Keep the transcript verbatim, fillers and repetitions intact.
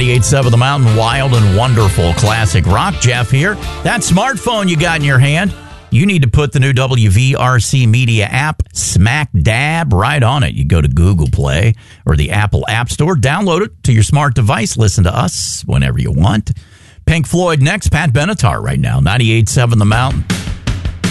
ninety-eight point seven The Mountain, wild and wonderful classic rock. Jeff here. That smartphone you got in your hand, you need to put the new W V R C Media app smack dab right on it. You go to Google Play or the Apple App Store, download it to your smart device, listen to us whenever you want. Pink Floyd next, Pat Benatar right now, ninety-eight point seven The Mountain.